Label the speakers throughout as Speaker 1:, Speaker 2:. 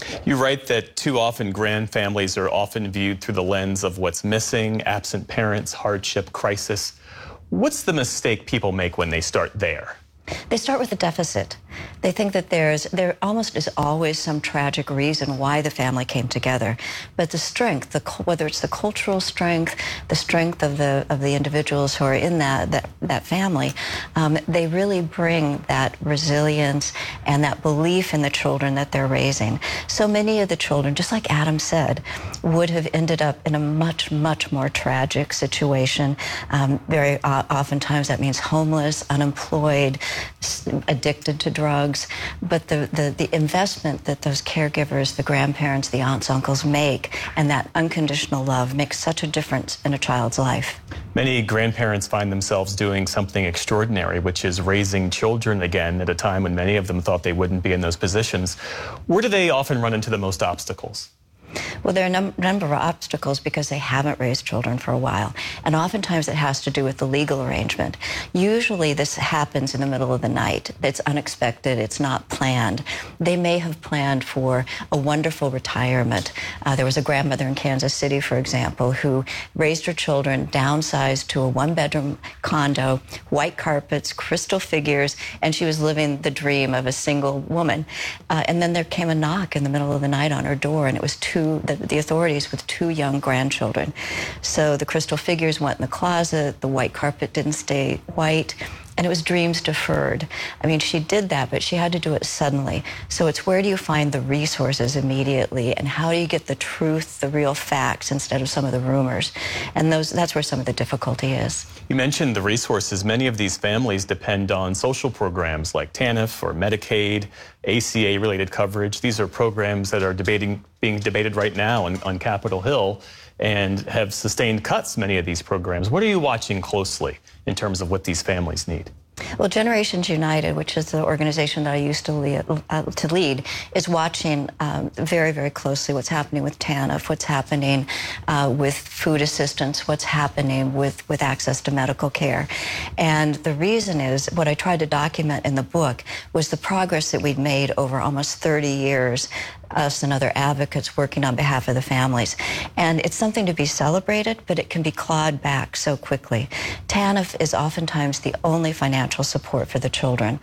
Speaker 1: You write that too often grand families are often viewed through the lens of what's missing, absent parents, hardship, crisis. What's the mistake people make when they start there?
Speaker 2: They start with a deficit. They think that there almost is always some tragic reason why the family came together. But the strength, whether it's the cultural strength, the strength of the individuals who are in that family, they really bring that resilience and that belief in the children that they're raising. So many of the children, just like Adam said, would have ended up in a much, much more tragic situation. Very oftentimes that means homeless, unemployed, addicted to drugs, but the investment that those caregivers, the grandparents, the aunts, uncles make, and that unconditional love makes such a difference in a child's life.
Speaker 1: Many grandparents find themselves doing something extraordinary, which is raising children again at a time when many of them thought they wouldn't be in those positions. Where do they often run into the most obstacles?
Speaker 2: Well, there are a number of obstacles because they haven't raised children for a while. And oftentimes it has to do with the legal arrangement. Usually this happens in the middle of the night. It's unexpected. It's not planned. They may have planned for a wonderful retirement. There was a grandmother in Kansas City, for example, who raised her children, downsized to a one-bedroom condo, white carpets, crystal figures, and she was living the dream of a single woman. And then there came a knock in the middle of the night on her door, and it was the authorities with two young grandchildren. So the crystal figures went in the closet, the white carpet didn't stay white, and it was dreams deferred. I mean, she did that, but she had to do it suddenly. So it's where do you find the resources immediately, and how do you get the truth, the real facts, instead of some of the rumors? And that's where some of the difficulty is.
Speaker 1: You mentioned the resources. Many of these families depend on social programs like TANF or Medicaid, ACA-related coverage. These are programs that are being debated right now on Capitol Hill and have sustained cuts, many of these programs. What are you watching closely in terms of what these families need?
Speaker 2: Well, Generations United, which is the organization that I used to lead, is watching very, very closely what's happening with TANF, what's happening with food assistance, what's happening with access to medical care. And the reason is, what I tried to document in the book was the progress that we'd made over almost 30 years, us and other advocates working on behalf of the families. And it's something to be celebrated, but it can be clawed back so quickly. TANF is oftentimes the only financial support for the children.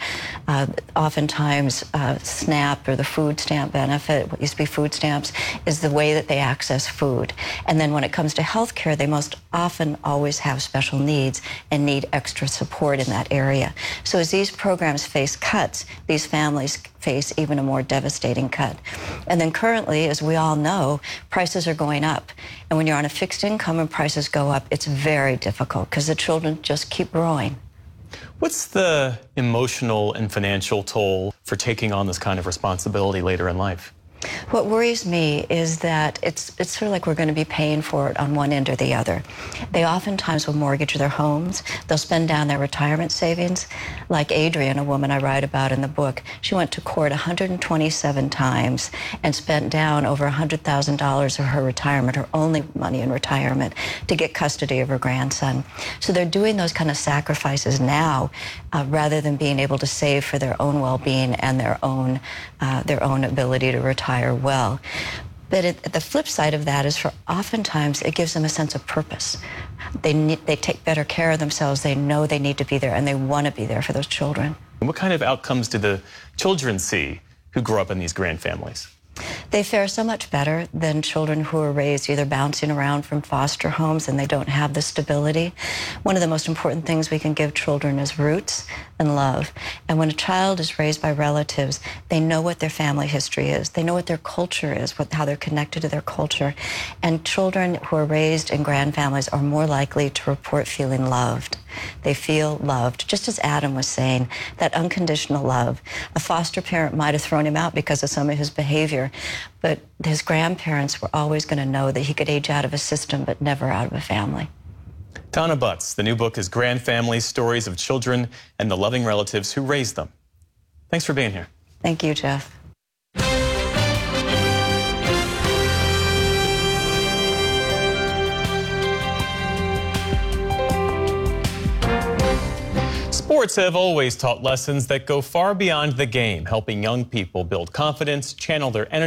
Speaker 2: Oftentimes, SNAP, or the food stamp benefit, what used to be food stamps, is the way that they access food. And then when it comes to health care, they most often always have special needs and need extra support in that area. So as these programs face cuts, these families face even a more devastating cut. And then currently, as we all know, prices are going up. And when you're on a fixed income and prices go up, it's very difficult because the children just keep growing.
Speaker 1: What's the emotional and financial toll for taking on this kind of responsibility later in life?
Speaker 2: What worries me is that it's sort of like we're going to be paying for it on one end or the other. They oftentimes will mortgage their homes. They'll spend down their retirement savings. Like Adrienne, a woman I write about in the book, she went to court 127 times and spent down over $100,000 of her retirement, her only money in retirement, to get custody of her grandson. So they're doing those kind of sacrifices now rather than being able to save for their own well-being and their own ability to retire well. But the flip side of that is, for oftentimes it gives them a sense of purpose. They take better care of themselves. They know they need to be there, and they want to be there for those children.
Speaker 1: And what kind of outcomes do the children see who grow up in these grand families?
Speaker 2: They fare so much better than children who are raised either bouncing around from foster homes and they don't have the stability. One of the most important things we can give children is roots and love. And when a child is raised by relatives, they know what their family history is. They know what their culture is, how they're connected to their culture. And children who are raised in grand families are more likely to report feeling loved. They feel loved, just as Adam was saying, that unconditional love. A foster parent might have thrown him out because of some of his behavior, but his grandparents were always going to know that he could age out of a system, but never out of a family.
Speaker 1: Donna Butts, the new book is Grand Families, Stories of Children and the Loving Relatives Who Raised Them. Thanks for being here.
Speaker 2: Thank you, Jeff.
Speaker 1: Sports have always taught lessons that go far beyond the game, helping young people build confidence, channel their energy,